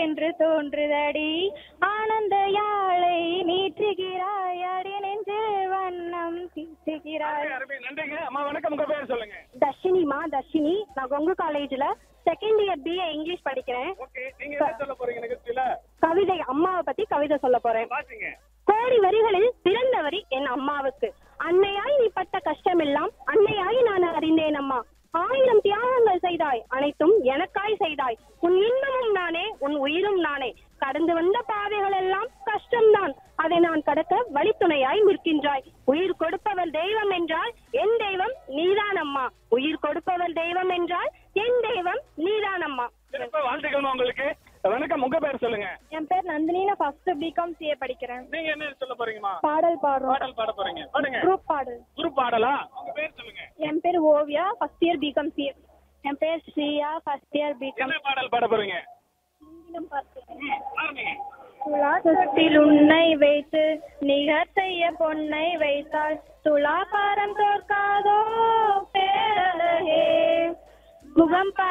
என்று தோன்றுதடி ஆனந்த யாழை நீற்றுகிறாய் அடி நெஞ்சில் வண்ணம் தீட்டுகிறாய். நன்றிங்க அம்மா. வணக்கம். உங்க பேர் சொல்லுங்க. தர்ஷினிமா, தர்ஷினி. நான் கொங்கு காலேஜ்ல செகண்ட் இயர் BA இங்கிலீஷ் படிக்கிறேன். ஓகே, நீங்க என்ன சொல்ல போறீங்க நிகழ்ச்சியில? கவிதை, அம்மாவை பத்தி கவிதை சொல்ல போறேன். பாத்தீங்க. கோடி வரிகளில் பிறந்த வரி என் அம்மாவுக்கு. அன்னையாய் நீ பட்ட கஷ்டமெல்லாம் அன்னையாய் நான் அறிந்தேன் அம்மா. 1000 தியாகங்கள் செய்தாய், அனைத்தும் எனக்காய் செய்தாய். உன் இன்பமும் நானே, உன் உயிரும் நானே. கடந்து வந்த பாதைகள் எல்லாம் கஷ்டம்தான், அதை நான் கடக்க வழித்துணையாய் நிற்கின்றாய். உயிர் கொடுப்பவர் தெய்வம் என்றால் என் தெய்வம் நீதான் அம்மா. உயிர் கொடுப்பவர் தெய்வம் என்றால் என் தெய்வம் நீதான் அம்மா. வாழ்த்துக்கள்மா உங்களுக்கு. வணக்கம். உங்க பேர் சொல்லுங்க. என் பேர் நந்தினி. நான் ஃபர்ஸ்ட் BCom CA படிக்கிறேன். நீங்க என்ன சொல்ல போறீங்கம்மா? பாடல் பாடுறோம். பாடல் பாட போறீங்க. பாடுங்க. குரூப் பாடல். குரூப் பாடலா? உங்க பேர் சொல்லுங்க. என் பேர் Oviya, first year BCom CA. என் பேர் ஸ்ரீயா, ஃபர்ஸ்ட் இயர் BCom. என்ன பாடல் பாட போறீங்க? துலாத்தில் உன்னை வைத்து நிகர் செய்ய பொன்னை வைத்தால் துலாபாரம் தோற்காதோ பேரழகே. முகம்